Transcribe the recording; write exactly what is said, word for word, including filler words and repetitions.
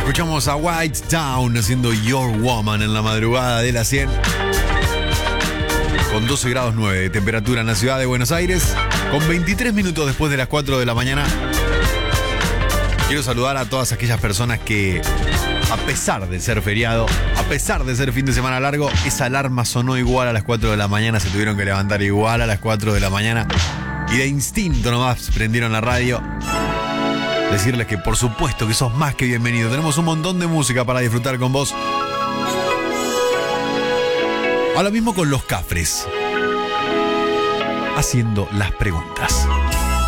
Escuchamos a White Town haciendo Your Woman en la madrugada de la cien. Con doce grados nueve de temperatura en la ciudad de Buenos Aires. Con veintitrés minutos después de las cuatro de la mañana. Quiero saludar a todas aquellas personas que, a pesar de ser feriado, a pesar de ser fin de semana largo, esa alarma sonó igual a las cuatro de la mañana, se tuvieron que levantar igual a las cuatro de la mañana y de instinto nomás prendieron la radio. Decirles que por supuesto que sos más que bienvenido. Tenemos un montón de música para disfrutar con vos. Ahora mismo con los Cafres, haciendo las preguntas.